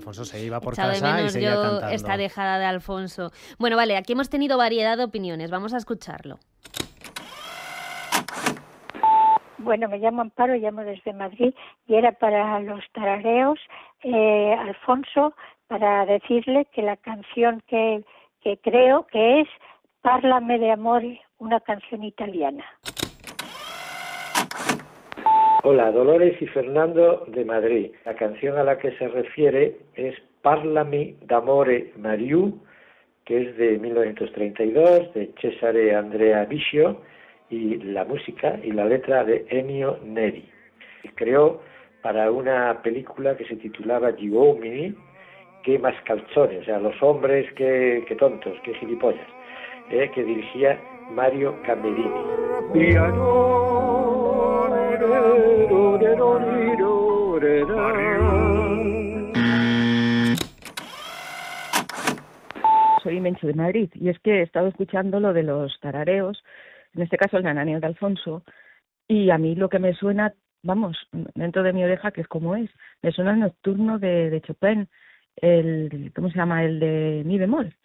Alfonso se iba por Echado de casa y menos seguía yo cantando. esta dejada de Alfonso. Bueno, vale, aquí hemos tenido variedad de opiniones, vamos a escucharlo. Bueno, me llamo Amparo, llamo desde Madrid y era para los tarareos, Alfonso, para decirle que la canción que creo que es Parlame de Amore, una canción italiana. Hola, Dolores y Fernando de Madrid. La canción a la que se refiere es Parlami d'amore Mariù, que es de 1932, de Cesare Andrea Biscio, y la música y la letra de Ennio Neri. Creó para una película que se titulaba Gli uomini che mascalzones, o sea, los hombres que tontos, que gilipollas, que dirigía Mario Camerini. Soy Menchu de Madrid y es que he estado escuchando lo de los tarareos, en este caso el nananeo de Alfonso, y a mí lo que me suena, vamos, dentro de mi oreja, que es como es, me suena el nocturno de Chopin, ¿cómo se llama? El de mi bemol.